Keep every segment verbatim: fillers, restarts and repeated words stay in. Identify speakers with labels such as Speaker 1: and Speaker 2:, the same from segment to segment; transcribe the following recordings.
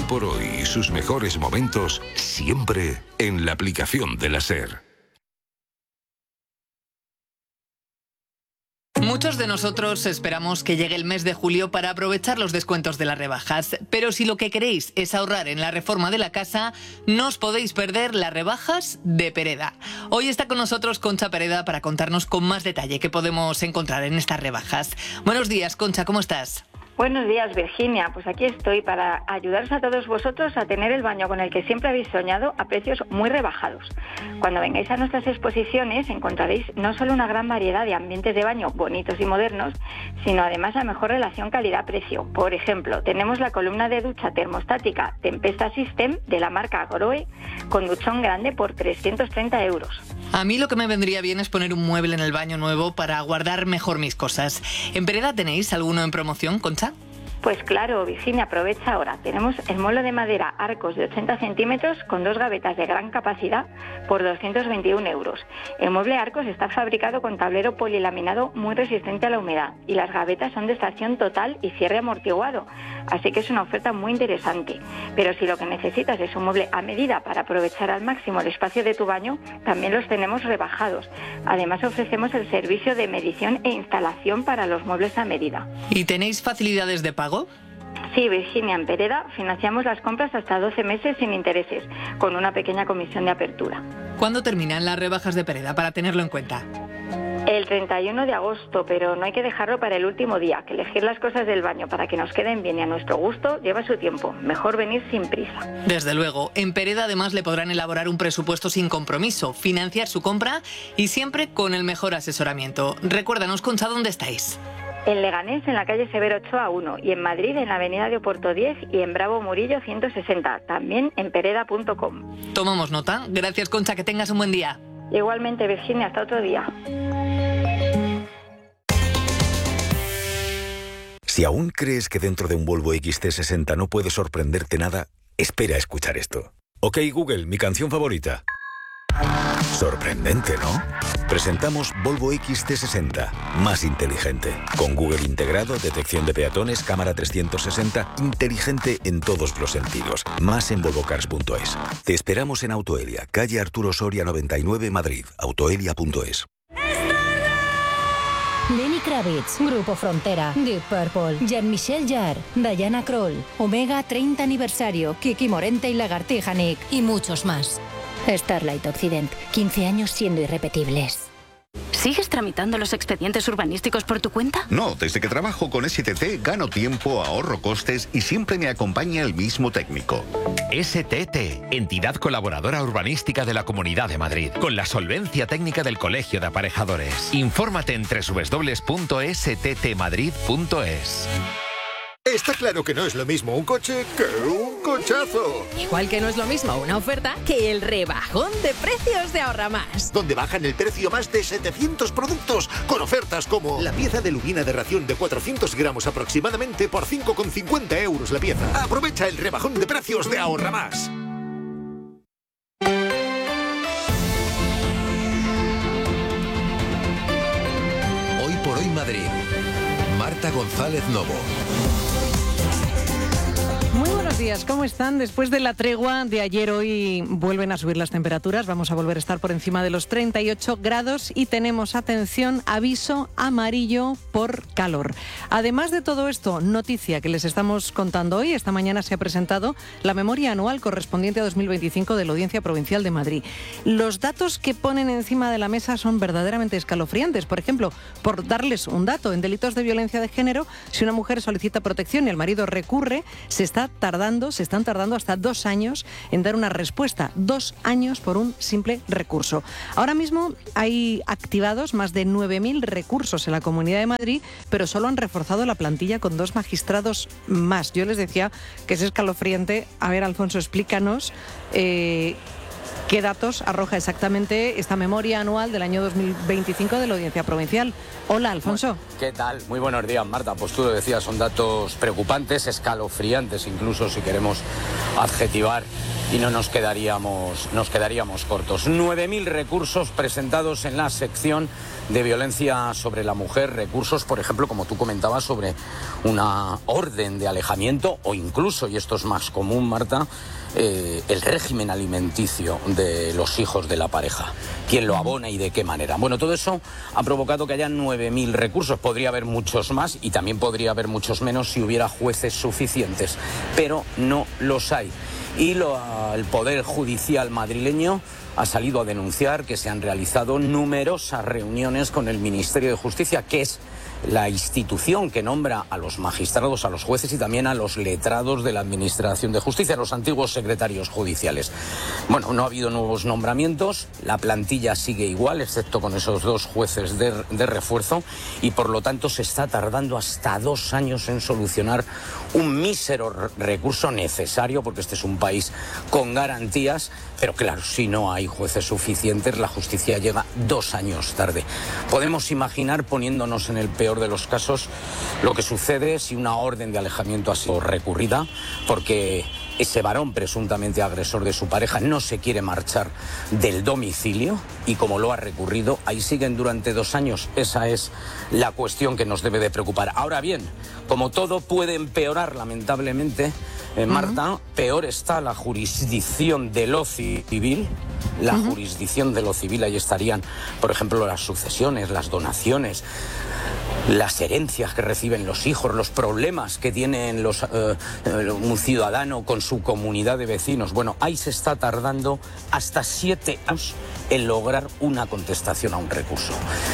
Speaker 1: por hoy y sus mejores momentos siempre en la aplicación de la SER.
Speaker 2: Muchos de nosotros esperamos que llegue el mes de julio para aprovechar los descuentos de las rebajas, pero si lo que queréis es ahorrar en la reforma de la casa, no os podéis perder las rebajas de Pereda. Hoy está con nosotros Concha Pereda para contarnos con más detalle qué podemos encontrar en estas rebajas. Buenos días, Concha, ¿cómo estás?
Speaker 3: Buenos días, Virginia. Pues aquí estoy para ayudaros a todos vosotros a tener el baño con el que siempre habéis soñado a precios muy rebajados. Cuando vengáis a nuestras exposiciones encontraréis no solo una gran variedad de ambientes de baño bonitos y modernos, sino además la mejor relación calidad-precio. Por ejemplo, tenemos la columna de ducha termostática Tempesta System de la marca Grohe con duchón grande por trescientos treinta euros.
Speaker 2: A mí lo que me vendría bien es poner un mueble en el baño nuevo para guardar mejor mis cosas. ¿En Pereda tenéis alguno en promoción, Concha?
Speaker 3: Pues claro, Virginia, aprovecha ahora. Tenemos el mueble de madera Arcos de ochenta centímetros con dos gavetas de gran capacidad por doscientos veintiún euros. El mueble Arcos está fabricado con tablero polilaminado muy resistente a la humedad y las gavetas son de extracción total y cierre amortiguado, así que es una oferta muy interesante. Pero si lo que necesitas es un mueble a medida para aprovechar al máximo el espacio de tu baño, también los tenemos rebajados. Además ofrecemos el servicio de medición e instalación para los muebles a medida.
Speaker 2: ¿Y tenéis facilidades de pago?
Speaker 3: Sí, Virginia, en Pereda financiamos las compras hasta doce meses sin intereses, con una pequeña comisión de apertura.
Speaker 2: ¿Cuándo terminan las rebajas de Pereda para tenerlo en cuenta?
Speaker 3: El treinta y uno de agosto, pero no hay que dejarlo para el último día, que elegir las cosas del baño para que nos queden bien y a nuestro gusto lleva su tiempo. Mejor venir sin prisa.
Speaker 2: Desde luego, en Pereda además le podrán elaborar un presupuesto sin compromiso, financiar su compra y siempre con el mejor asesoramiento. Recuérdanos, Concha, ¿dónde estáis?
Speaker 3: En Leganés, en la calle Severo Ochoa uno, y en Madrid, en la avenida de Oporto diez y en Bravo Murillo ciento sesenta, también en pereda punto com.
Speaker 2: Tomamos nota. Gracias, Concha, que tengas un buen día.
Speaker 3: Igualmente, Virginia, hasta otro día.
Speaker 4: Si aún crees que dentro de un Volvo equis ce sesenta no puede sorprenderte nada, espera a escuchar esto. Ok, Google, mi canción favorita. Sorprendente, ¿no? Presentamos Volvo equis ce sesenta, más inteligente. Con Google integrado, detección de peatones, cámara trescientos sesenta, inteligente en todos los sentidos. Más en volvo cars punto es. Te esperamos en Autoelia, calle Arturo Soria noventa y nueve, Madrid. autoelia punto es.
Speaker 5: Lenny Kravitz, Grupo Frontera, Deep Purple, Jean-Michel Jarre, Diana Krall, Omega treinta aniversario, Kiki Morente y Lagartija Nick y muchos más. Starlight Occident, quince años siendo irrepetibles.
Speaker 6: ¿Sigues tramitando los expedientes urbanísticos por tu cuenta?
Speaker 7: No, desde que trabajo con S T C gano tiempo, ahorro costes y siempre me acompaña el mismo técnico.
Speaker 8: S T T, entidad colaboradora urbanística de la Comunidad de Madrid, con la solvencia técnica del Colegio de Aparejadores. Infórmate en doble u doble u doble u punto s t t madrid punto es.
Speaker 9: Está claro que no es lo mismo un coche que un cochazo.
Speaker 10: Igual que no es lo mismo una oferta que el rebajón de precios de Ahorra Más.
Speaker 9: Donde bajan el precio más de setecientos productos con ofertas como la pieza de lubina de ración de cuatrocientos gramos aproximadamente por cinco con cincuenta euros la pieza. Aprovecha el rebajón de precios de Ahorra Más.
Speaker 11: Hoy por hoy Madrid. Marta González Novo.
Speaker 12: Muy buenos días, ¿cómo están? Después de la tregua de ayer, hoy vuelven a subir las temperaturas, vamos a volver a estar por encima de los treinta y ocho grados y tenemos, atención, aviso amarillo por calor. Además de todo esto, noticia que les estamos contando hoy, esta mañana se ha presentado la memoria anual correspondiente a dos mil veinticinco de la Audiencia Provincial de Madrid. Los datos que ponen encima de la mesa son verdaderamente escalofriantes. Por ejemplo, por darles un dato, en delitos de violencia de género, si una mujer solicita protección y el marido recurre, se está tardando, se están tardando hasta dos años en dar una respuesta. Dos años por un simple recurso. Ahora mismo hay activados más de nueve mil recursos en la Comunidad de Madrid, pero solo han reforzado la plantilla con dos magistrados más. Yo les decía que es escalofriante. A ver, Alfonso, explícanos eh, qué datos arroja exactamente esta memoria anual del año dos mil veinticinco de la Audiencia Provincial. Hola, Alfonso.
Speaker 13: ¿Qué tal? Muy buenos días, Marta. Pues tú lo decías, son datos preocupantes, escalofriantes, incluso si queremos adjetivar y no nos quedaríamos, nos quedaríamos cortos. nueve mil recursos presentados en la sección de violencia sobre la mujer, recursos, por ejemplo, como tú comentabas, sobre una orden de alejamiento o incluso, y esto es más común, Marta, eh, el régimen alimenticio de los hijos de la pareja. ¿Quién lo abona y de qué manera? Bueno, todo eso ha provocado que haya nueve mil recursos. Podría haber muchos más y también podría haber muchos menos si hubiera jueces suficientes, pero no los hay. Y lo, el Poder Judicial madrileño ha salido a denunciar que se han realizado numerosas reuniones con el Ministerio de Justicia, que es la institución que nombra a los magistrados, a los jueces y también a los letrados de la Administración de Justicia, a los antiguos secretarios judiciales. Bueno, no ha habido nuevos nombramientos, la plantilla sigue igual, excepto con esos dos jueces de, de refuerzo, y por lo tanto se está tardando hasta dos años en solucionar un mísero recurso necesario, porque este es un país con garantías, pero claro, si no hay jueces suficientes, la justicia llega dos años tarde. Podemos imaginar, poniéndonos en el peor de los casos, lo que sucede si una orden de alejamiento ha sido recurrida, porque ese varón presuntamente agresor de su pareja no se quiere marchar del domicilio y como lo ha recurrido, ahí siguen durante dos años. Esa es la cuestión que nos debe de preocupar. Ahora bien, como todo puede empeorar lamentablemente, eh, Marta, uh-huh. peor está la jurisdicción de lo civil. La uh-huh. jurisdicción de lo civil, ahí estarían, por ejemplo, las sucesiones, las donaciones, las herencias que reciben los hijos, los problemas que tienen los, eh, un ciudadano con su comunidad de vecinos. Bueno, ahí se está tardando hasta siete años en lograr una contestación a un recurso.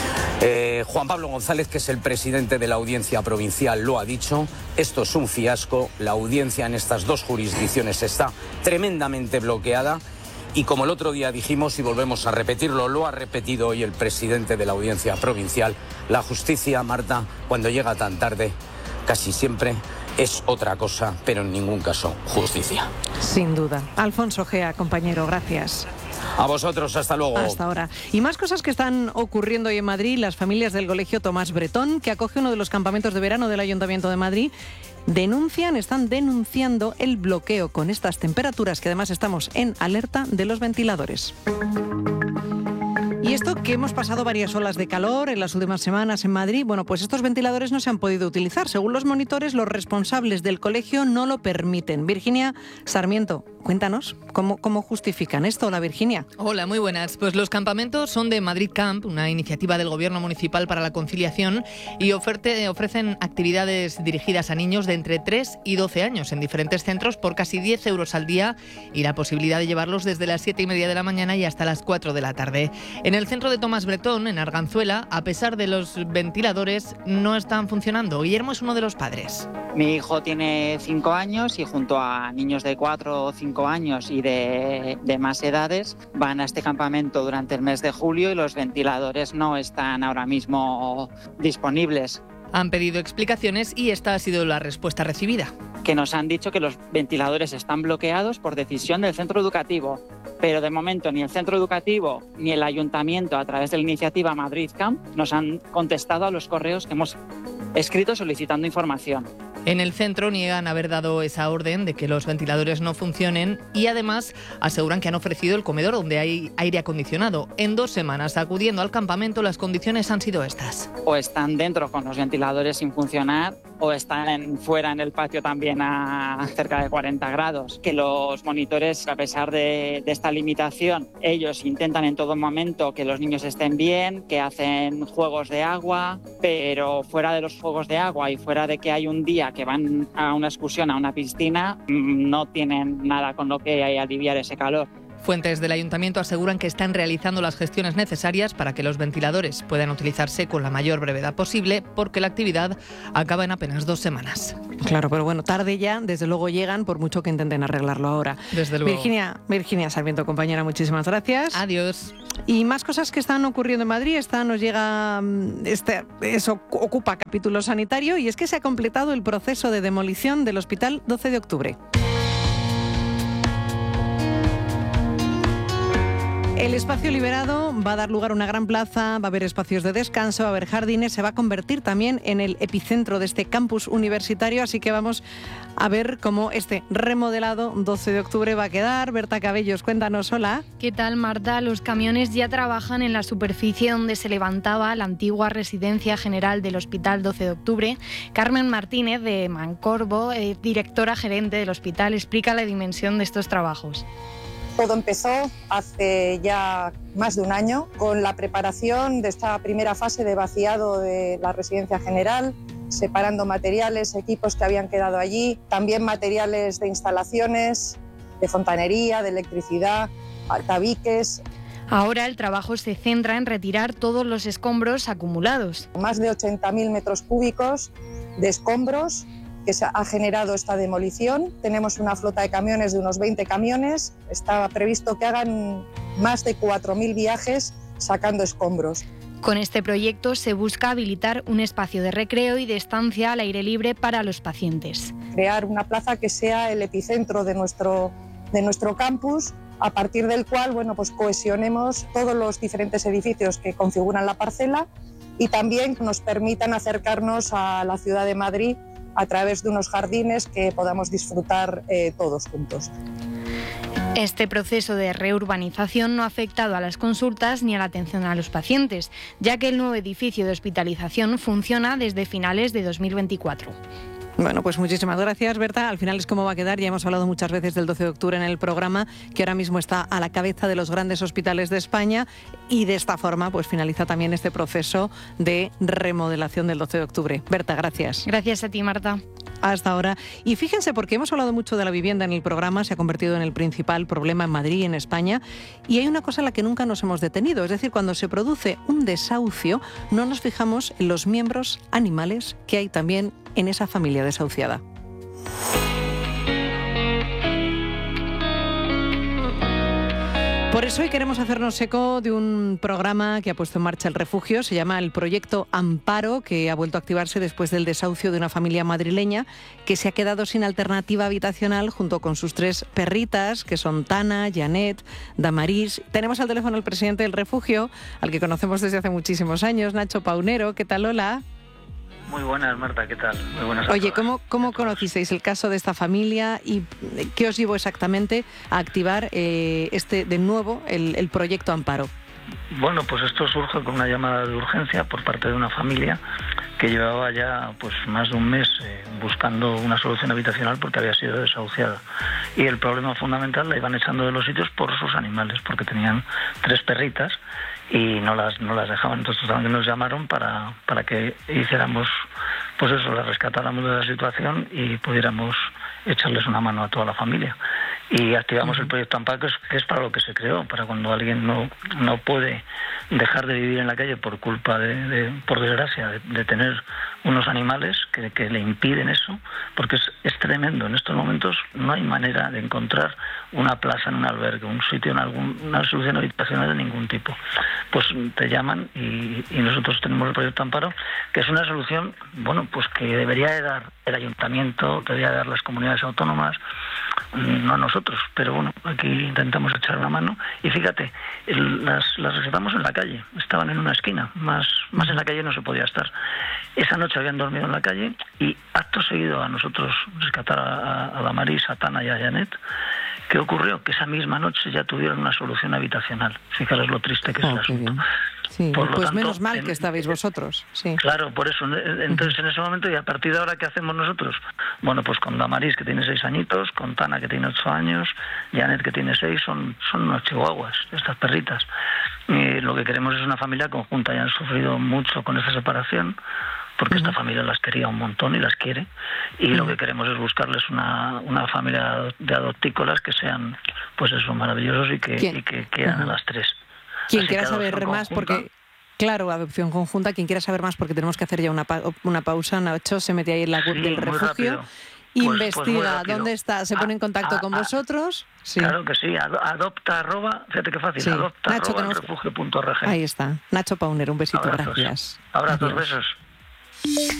Speaker 13: Eh, Juan Pablo González, que es el presidente de la Audiencia Provincial, lo ha dicho, esto es un fiasco, la audiencia en estas dos jurisdicciones está tremendamente bloqueada. Y como el otro día dijimos y volvemos a repetirlo, lo ha repetido hoy el presidente de la Audiencia Provincial, la justicia, Marta, cuando llega tan tarde, casi siempre es otra cosa, pero en ningún caso justicia.
Speaker 12: Sin duda. Alfonso Gea, compañero, gracias.
Speaker 13: A vosotros, hasta luego.
Speaker 12: Hasta ahora. Y más cosas que están ocurriendo hoy en Madrid. Las familias del Colegio Tomás Bretón, que acoge uno de los campamentos de verano del Ayuntamiento de Madrid, denuncian, están denunciando el bloqueo con estas temperaturas, que además estamos en alerta de los ventiladores. Y esto que hemos pasado varias olas de calor en las últimas semanas en Madrid, bueno, pues estos ventiladores no se han podido utilizar. Según los monitores, los responsables del colegio no lo permiten. Virginia Sarmiento, cuéntanos, ¿cómo, cómo justifican esto? Hola, Virginia.
Speaker 2: Hola, muy buenas. Pues los campamentos son de Madrid Camp, una iniciativa del Gobierno Municipal para la Conciliación, y oferte, ofrecen actividades dirigidas a niños de entre tres y doce años en diferentes centros por casi diez euros al día y la posibilidad de llevarlos desde las siete y media de la mañana y hasta las cuatro de la tarde. En el centro de Tomás Bretón, en Arganzuela, a pesar de los ventiladores, no están funcionando. Guillermo es uno de los padres.
Speaker 14: Mi hijo tiene cinco años y junto a niños de cuatro o cinco años y de, de más edades van a este campamento durante el mes de julio y los ventiladores no están ahora mismo disponibles.
Speaker 2: Han pedido explicaciones y esta ha sido la respuesta recibida.
Speaker 14: Que nos han dicho que los ventiladores están bloqueados por decisión del centro educativo, pero de momento ni el centro educativo ni el ayuntamiento, a través de la iniciativa Madrid Camp, nos han contestado a los correos que hemos escrito solicitando información.
Speaker 2: En el centro niegan haber dado esa orden de que los ventiladores no funcionen y además aseguran que han ofrecido el comedor donde hay aire acondicionado. En dos semanas acudiendo al campamento las condiciones han sido estas.
Speaker 14: O están dentro con los ventiladores sin funcionar o están en, fuera en el patio también a cerca de cuarenta grados. Que los monitores, a pesar de, de esta limitación, ellos intentan en todo momento que los niños estén bien, que hacen juegos de agua, pero fuera de los juegos de agua y fuera de que hay un día que van a una excursión a una piscina, no tienen nada con lo que aliviar ese calor.
Speaker 2: Fuentes del ayuntamiento aseguran que están realizando las gestiones necesarias para que los ventiladores puedan utilizarse con la mayor brevedad posible, porque la actividad acaba en apenas dos semanas.
Speaker 12: Claro, pero bueno, tarde ya, desde luego llegan, por mucho que intenten arreglarlo ahora.
Speaker 2: Desde luego.
Speaker 12: Virginia, Virginia Sarmiento, compañera, muchísimas gracias.
Speaker 2: Adiós.
Speaker 12: Y más cosas que están ocurriendo en Madrid. Esta nos llega, este, eso ocupa capítulo sanitario, y es que se ha completado el proceso de demolición del Hospital doce de octubre. El espacio liberado va a dar lugar a una gran plaza, va a haber espacios de descanso, va a haber jardines, se va a convertir también en el epicentro de este campus universitario, así que vamos a ver cómo este remodelado doce de octubre va a quedar. Berta Cabellos, cuéntanos, hola.
Speaker 15: ¿Qué tal, Marta? Los camiones ya trabajan en la superficie donde se levantaba la antigua residencia general del Hospital doce de octubre. Carmen Martínez, de Mancorbo, eh, directora gerente del hospital, explica la dimensión de estos trabajos.
Speaker 16: Todo empezó hace ya más de un año con la preparación de esta primera fase de vaciado de la residencia general, separando materiales, equipos que habían quedado allí, también materiales de instalaciones, de fontanería, de electricidad, tabiques.
Speaker 15: Ahora el trabajo se centra en retirar todos los escombros acumulados.
Speaker 16: Más de ochenta mil metros cúbicos de escombros que se ha generado esta demolición. Tenemos una flota de camiones de unos veinte camiones. Está previsto que hagan más de cuatro mil viajes sacando escombros.
Speaker 15: Con este proyecto se busca habilitar un espacio de recreo y de estancia al aire libre para los pacientes.
Speaker 16: Crear una plaza que sea el epicentro de nuestro, de nuestro campus, a partir del cual, bueno, pues cohesionemos todos los diferentes edificios que configuran la parcela y también nos permitan acercarnos a la ciudad de Madrid a través de unos jardines que podamos disfrutar eh, todos juntos.
Speaker 15: Este proceso de reurbanización no ha afectado a las consultas ni a la atención a los pacientes, ya que el nuevo edificio de hospitalización funciona desde finales de dos mil veinticuatro.
Speaker 12: Bueno, pues muchísimas gracias, Berta. Al final es cómo va a quedar. Ya hemos hablado muchas veces del doce de octubre en el programa, que ahora mismo está a la cabeza de los grandes hospitales de España, y de esta forma pues finaliza también este proceso de remodelación del doce de octubre. Berta, gracias.
Speaker 15: Gracias a ti, Marta.
Speaker 12: Hasta ahora. Y fíjense, porque hemos hablado mucho de la vivienda en el programa, se ha convertido en el principal problema en Madrid y en España, y hay una cosa en la que nunca nos hemos detenido, es decir, cuando se produce un desahucio, no nos fijamos en los miembros animales que hay también en esa familia desahuciada. Por eso hoy queremos hacernos eco de un programa que ha puesto en marcha el Refugio. Se llama el Proyecto Amparo, que ha vuelto a activarse después del desahucio de una familia madrileña que se ha quedado sin alternativa habitacional junto con sus tres perritas, que son Tana, Janet, Damaris. Tenemos al teléfono al presidente del Refugio, al que conocemos desde hace muchísimos años, Nacho Paunero. ¿Qué tal, hola?
Speaker 17: Muy buenas, Marta, ¿qué tal? Muy buenas a
Speaker 12: Oye,
Speaker 17: todas.
Speaker 12: ¿cómo, cómo conocisteis el caso de esta familia y qué os llevó exactamente a activar eh, este de nuevo el, el proyecto Amparo?
Speaker 17: Bueno, pues esto surge con una llamada de urgencia por parte de una familia que llevaba ya pues más de un mes eh, buscando una solución habitacional porque había sido desahuciada. Y el problema fundamental la iban echando de los sitios por sus animales, porque tenían tres perritas y no las no las dejaban. Entonces también nos llamaron para, para que hiciéramos, pues eso, las rescatáramos de la situación y pudiéramos echarles una mano a toda la familia. Y activamos el proyecto Amparo, que es, que es para lo que se creó, para cuando alguien no, no puede dejar de vivir en la calle por culpa de, de por desgracia, de, de tener unos animales que, que le impiden eso, porque es, es tremendo. En estos momentos no hay manera de encontrar una plaza en un albergue, un sitio en algún, una solución habitacional de ningún tipo. Pues te llaman y, y nosotros tenemos el proyecto Amparo, que es una solución, bueno, pues que debería de dar el ayuntamiento, debería de dar las comunidades autónomas, no nosotros, pero bueno, aquí intentamos echar una mano. Y fíjate, el, las, las rescatamos en la calle, estaban en una esquina, más, más en la calle no se podía estar. Esa noche habían dormido en la calle y acto seguido a nosotros rescatar a, a Damaris, a Tana y a Janet. ¿Qué ocurrió? Que esa misma noche ya tuvieron una solución habitacional. Fijaros lo triste que es oh, el asunto.
Speaker 12: Sí,
Speaker 17: por lo
Speaker 12: pues
Speaker 17: tanto,
Speaker 12: menos mal
Speaker 17: en,
Speaker 12: que estabais vosotros. Sí.
Speaker 17: Claro, por eso. Entonces, en ese momento, y a partir de ahora, ¿qué hacemos nosotros? Bueno, pues con Damaris, que tiene seis añitos, con Tana, que tiene ocho años, Janet, que tiene seis, son, son unos chihuahuas, estas perritas. Y lo que queremos es una familia conjunta. Ya han sufrido mucho con esta separación, porque esta familia las quería un montón y las quiere, y lo que queremos es buscarles una, una familia de adoptícolas que sean, pues eso, maravillosos y que, y que quieran uh-huh. a las tres.
Speaker 12: Quien quiera saber más, porque, claro, adopción conjunta, quien quiera saber más, porque tenemos que hacer ya una, pa- una pausa, Nacho se mete ahí en la web sí, del Refugio, pues, investiga pues dónde está, se pone en contacto a, con a, vosotros. Sí.
Speaker 17: Claro que sí, adopta arroba, fíjate qué fácil, sí. adopta Nacho, arroba tenemos... refugio punto org.
Speaker 12: Ahí está, Nacho Paunero, un besito, abrazos. Gracias.
Speaker 17: Abrazos, Adiós. Besos.